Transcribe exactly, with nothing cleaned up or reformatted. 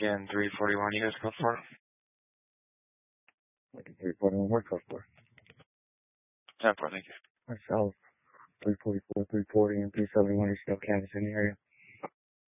Again, three forty-one, you guys code for? Lincoln three forty-one, where code for? ten four, thank you. Myself, three forty-four, three forty, and three seventy-one, you're still canvassing the area.